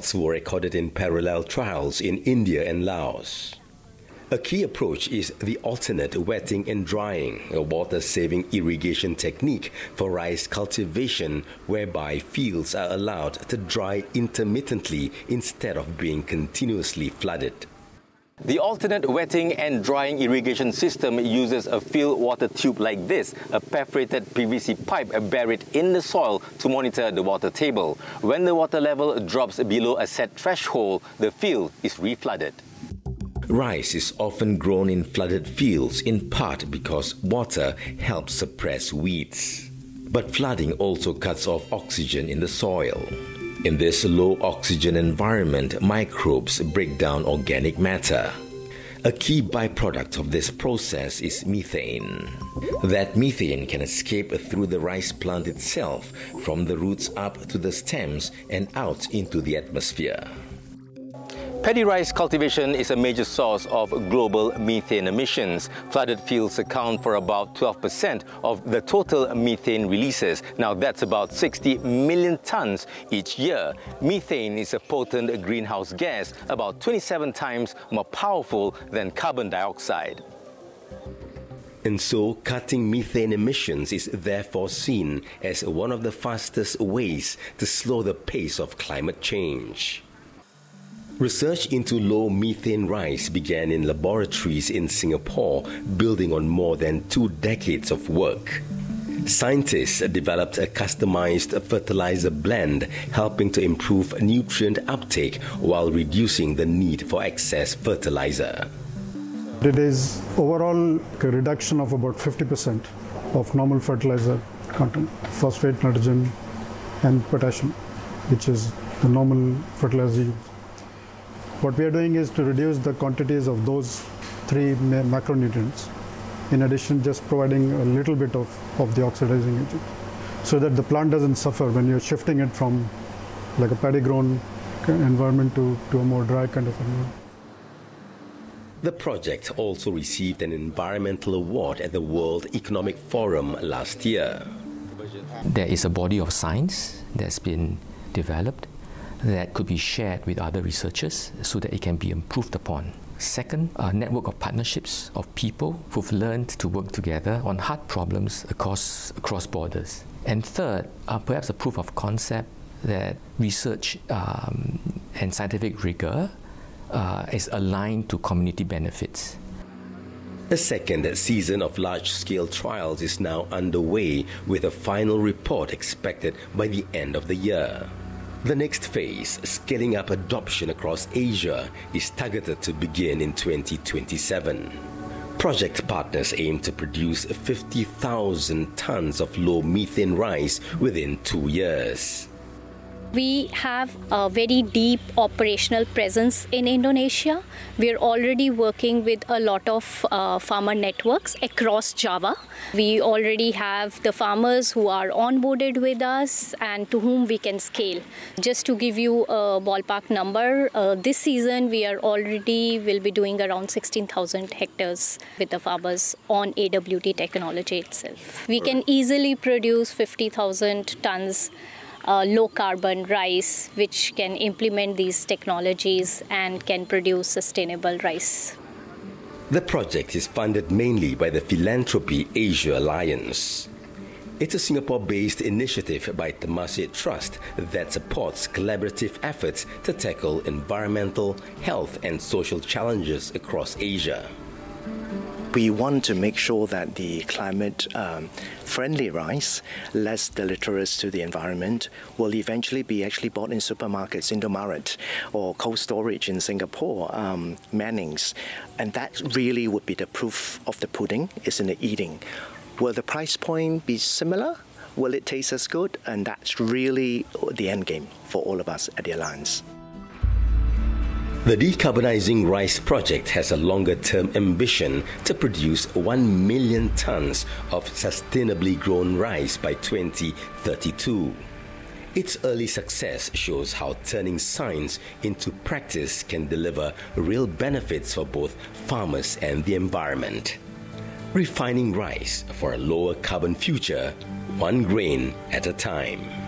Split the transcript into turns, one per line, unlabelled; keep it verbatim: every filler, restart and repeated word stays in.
results were recorded in parallel trials in India and Laos. A key approach is the alternate wetting and drying, a water-saving irrigation technique for rice cultivation whereby fields are allowed to dry intermittently instead of being continuously flooded. The alternate wetting and drying irrigation system uses a field water tube like this, a perforated P V C pipe buried in the soil to monitor the water table. When the water level drops below a set threshold, the field is reflooded. Rice is often grown in flooded fields in part because water helps suppress weeds. But flooding also cuts off oxygen in the soil. In this low oxygen environment, microbes break down organic matter. A key byproduct of this process is methane. That methane can escape through the rice plant itself, from the roots up to the stems and out into the atmosphere. Paddy rice cultivation is a major source of global methane emissions. Flooded fields account for about twelve percent of the total methane releases. Now that's about sixty million tons each year. Methane is a potent greenhouse gas, about twenty-seven times more powerful than carbon dioxide. And so, cutting methane emissions is therefore seen as one of the fastest ways to slow the pace of climate change. Research into low methane rice began in laboratories in Singapore, building on more than two decades of work. Scientists developed a customized fertilizer blend, helping to improve nutrient uptake while reducing the need for excess fertilizer.
It is overall a reduction of about fifty percent of normal fertilizer content, phosphate, nitrogen, and potassium, which is the normal fertilizer used. What we are doing is to reduce the quantities of those three macronutrients, in addition just providing a little bit of, of the oxidizing agent, so that the plant doesn't suffer when you're shifting it from like a paddy grown environment to, to a more dry kind of environment.
The project also received an environmental award at the World Economic Forum last year.
There is a body of science that's been developed that could be shared with other researchers so that it can be improved upon. Second, a network of partnerships of people who've learned to work together on hard problems across, across borders. And third, uh, perhaps a proof of concept that research um, and scientific rigor uh, is aligned to community benefits.
The second season of large-scale trials is now underway, with a final report expected by the end of the year. The next phase, scaling up adoption across Asia, is targeted to begin in twenty twenty-seven. Project partners aim to produce fifty thousand tons of low methane rice within two years.
We have a very deep operational presence in Indonesia. We're already working with a lot of uh, farmer networks across Java. We already have the farmers who are onboarded with us and to whom we can scale. Just to give you a ballpark number, uh, this season we are already will be doing around sixteen thousand hectares with the farmers on A W T technology itself. We can easily produce fifty thousand tons Uh, low carbon rice, which can implement these technologies and can produce sustainable rice.
The project is funded mainly by the Philanthropy Asia Alliance. It's a Singapore-based initiative by Temasek Trust that supports collaborative efforts to tackle environmental, health and social challenges across Asia.
We want to make sure that the climate-friendly um, rice, less deleterious to the environment, will eventually be actually bought in supermarkets, Indomaret, or cold storage in Singapore, um, Mannings. And that really would be the proof of the pudding, is in the eating. Will the price point be similar? Will it taste as good? And that's really the end game for all of us at the Alliance.
The Decarbonizing Rice project has a longer-term ambition to produce one million tons of sustainably grown rice by twenty thirty-two. Its early success shows how turning science into practice can deliver real benefits for both farmers and the environment. Refining rice for a lower carbon future, one grain at a time.